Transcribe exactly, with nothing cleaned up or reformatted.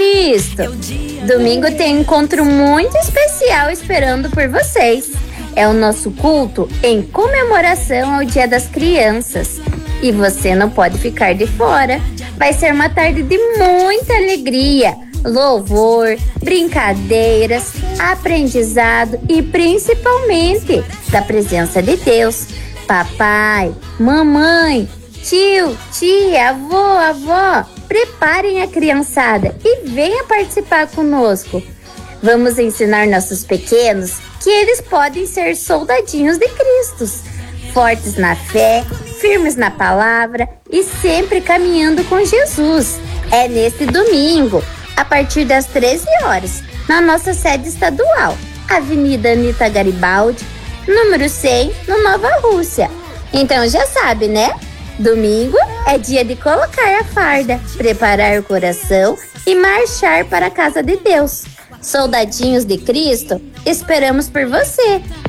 Cristo. Domingo tem um encontro muito especial esperando por vocês. É o nosso culto em comemoração ao Dia das Crianças. E você não pode ficar de fora. Vai ser uma tarde de muita alegria, louvor, brincadeiras, aprendizado e principalmente da presença de Deus. Papai, mamãe, tio, tia, avô, avó, preparem a criançada e venha participar conosco. Vamos ensinar nossos pequenos que eles podem ser soldadinhos de Cristo, fortes na fé, firmes na palavra e sempre caminhando com Jesus. É neste domingo, a partir das treze horas, na nossa sede estadual, Avenida Anita Garibaldi, número cem, no Nova Rússia. Então já sabe, né? Domingo é dia de colocar a farda, preparar o coração e marchar para a casa de Deus. Soldadinhos de Cristo, esperamos por você!